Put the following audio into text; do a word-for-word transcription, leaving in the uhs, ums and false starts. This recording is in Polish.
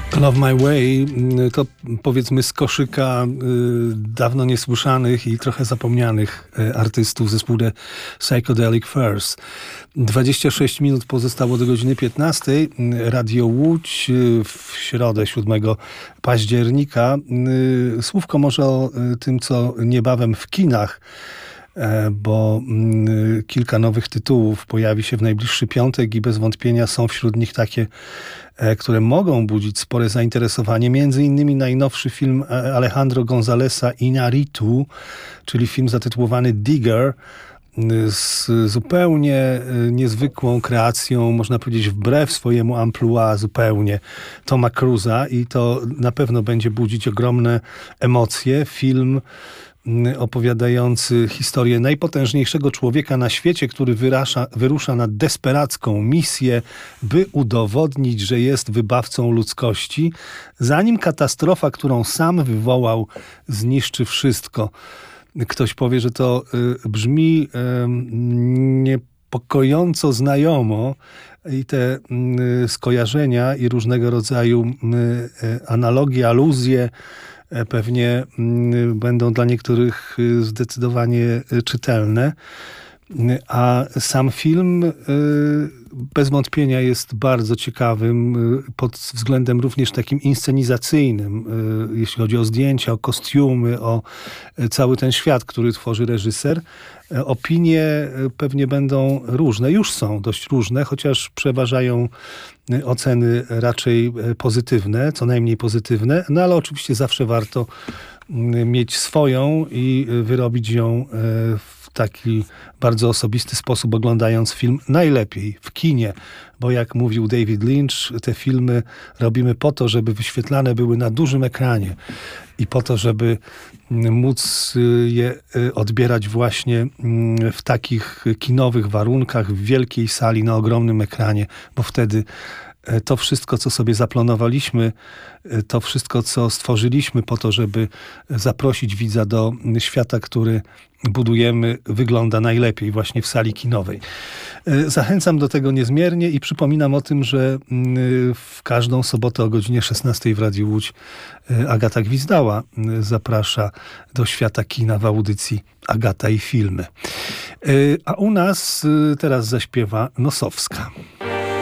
Love My Way to powiedzmy z koszyka y, dawno niesłyszanych i trochę zapomnianych y, artystów zespół The Psychedelic Furs. dwadzieścia sześć minut pozostało do godziny piętnastej. Radio Łódź y, w środę siódmego października. Y, słówko może o y, tym, co niebawem w kinach, bo kilka nowych tytułów pojawi się w najbliższy piątek i bez wątpienia są wśród nich takie, które mogą budzić spore zainteresowanie. Między innymi najnowszy film Alejandro Gonzaleza Iñárritu, czyli film zatytułowany Digger, z zupełnie niezwykłą kreacją, można powiedzieć wbrew swojemu amplua zupełnie, Toma Cruza, i to na pewno będzie budzić ogromne emocje. Film opowiadający historię najpotężniejszego człowieka na świecie, który wyrasza, wyrusza na desperacką misję, by udowodnić, że jest wybawcą ludzkości, zanim katastrofa, którą sam wywołał, zniszczy wszystko. Ktoś powie, że to y, brzmi y, niepokojąco znajomo i te y, skojarzenia i różnego rodzaju y, y, analogie, aluzje pewnie będą dla niektórych zdecydowanie czytelne. A sam film bez wątpienia jest bardzo ciekawym pod względem również takim inscenizacyjnym, jeśli chodzi o zdjęcia, o kostiumy, o cały ten świat, który tworzy reżyser. Opinie pewnie będą różne, już są dość różne, chociaż przeważają oceny raczej pozytywne, co najmniej pozytywne, no ale oczywiście zawsze warto mieć swoją i wyrobić ją w taki bardzo osobisty sposób, oglądając film najlepiej w kinie, bo jak mówił David Lynch, te filmy robimy po to, żeby wyświetlane były na dużym ekranie i po to, żeby móc je odbierać właśnie w takich kinowych warunkach, w wielkiej sali, na ogromnym ekranie, bo wtedy to wszystko, co sobie zaplanowaliśmy, to wszystko, co stworzyliśmy po to, żeby zaprosić widza do świata, który budujemy, wygląda najlepiej właśnie w sali kinowej. Zachęcam do tego niezmiernie i przypominam o tym, że w każdą sobotę o godzinie szesnastej w Radiu Łódź Agata Gwizdała zaprasza do świata kina w audycji Agata i filmy. A u nas teraz zaśpiewa Nosowska.